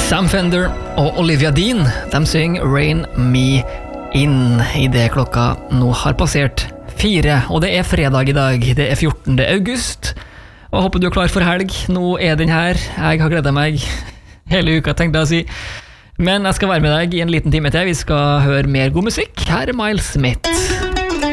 Sam Fender og Olivia Dean, de synger Rain Me In I det klokka nå har passert 4, og det er fredag I dag, det er 14. august, og jeg håper du er klar for helg. Nå er den her, jeg har gledet meg hele uka, tenkte jeg å si. Men jeg skal være med deg I en liten time til, vi skal høre mer god musikk. Her er Miles Smith.